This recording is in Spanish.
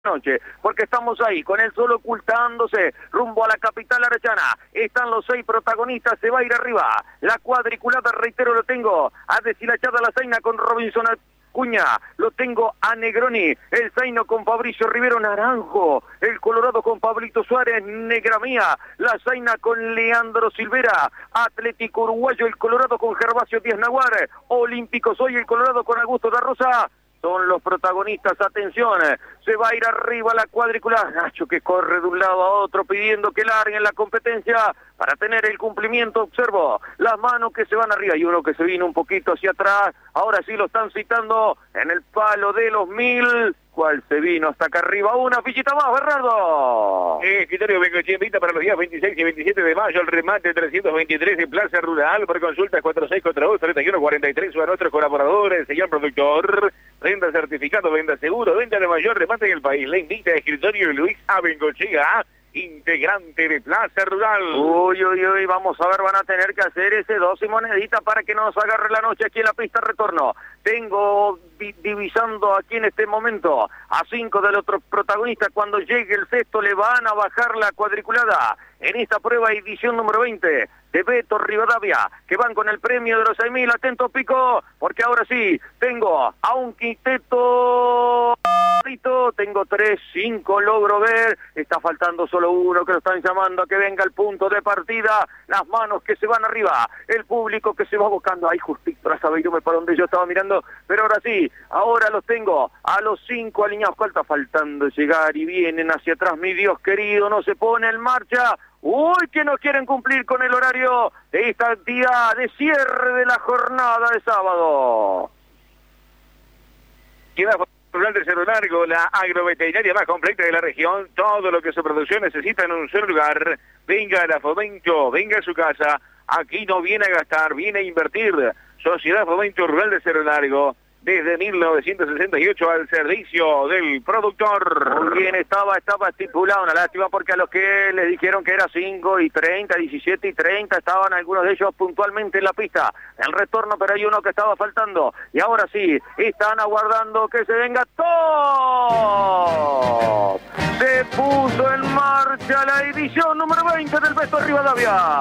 noche, porque estamos ahí, con el sol ocultándose, rumbo a la capital arellana. Están los 6 protagonistas, se va a ir arriba. La cuadriculada, reitero, lo tengo a Deshilachada la Zaina con Robinson Acuña, lo tengo a Negroni, el Zaino con Fabricio Rivero Naranjo, el Colorado con Pablito Suárez, Negra Mía, la Zaina con Leandro Silvera, Atlético Uruguayo, el Colorado con Gervasio Díaz Naguar, Olímpico Soy, el Colorado con Augusto da Rosa. Son los protagonistas, atención, se va a ir arriba la cuadrícula, Nacho que corre de un lado a otro pidiendo que larguen la competencia para tener el cumplimiento, observo, las manos que se van arriba y uno que se vino un poquito hacia atrás, ahora sí lo están citando en el palo de los 1000, ¿cuál se vino hasta acá arriba? Una fichita más, Bernardo. Escritorio Bengochea invita para los días 26 y 27 de mayo el remate 323 en Plaza Rural por consultas 4642-3143 o a nuestros colaboradores, señor productor. Venda certificado, venda seguro, venda de mayor remate en el país. Le invita a Escritorio Luis A. Bengochea, integrante de Plaza Rural. Uy, vamos a ver, van a tener que hacer ese 2 y monedita para que no nos agarre la noche aquí en la pista retorno. Tengo divisando aquí en este momento a 5 de los otros protagonistas. Cuando llegue el sexto le van a bajar la cuadriculada en esta prueba edición número 20 de Beto Rivadavia, que van con el premio de los 6.000. Atento, Pico, porque ahora sí tengo a un quinteto. Tengo 3, 5, logro ver, está faltando solo uno que lo están llamando a que venga el punto de partida, las manos que se van arriba, el público que se va buscando, ahí justito la Sabeirume para donde yo estaba mirando, pero ahora sí, ahora los tengo a los 5 alineados, falta faltando llegar y vienen hacia atrás, mi Dios querido, no se pone en marcha. Uy, que no quieren cumplir con el horario de esta actividad de cierre de la jornada de sábado. Queda Rural de Cerro Largo, la agroveterinaria más completa de la región, todo lo que su producción necesita en un solo lugar. Venga a la Fomento, venga a su casa, aquí no viene a gastar, viene a invertir. Sociedad Fomento Rural de Cerro Largo, desde 1968 al servicio del productor. Muy bien, estaba estipulado, una lástima porque a los que les dijeron que era 5 y 30, 17 y 30, estaban algunos de ellos puntualmente en la pista. El retorno, pero hay uno que estaba faltando. Y ahora sí, están aguardando que se venga todo. Se puso en marcha la edición número 20 del Beto Rivadavia.